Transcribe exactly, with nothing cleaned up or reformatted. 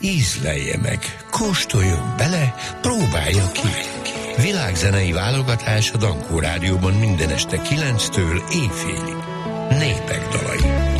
ízlelje meg, kóstoljon bele, próbálja ki. Világzenei válogatás a Dankó Rádióban minden este kilenctől éjfélig. Népek dalai.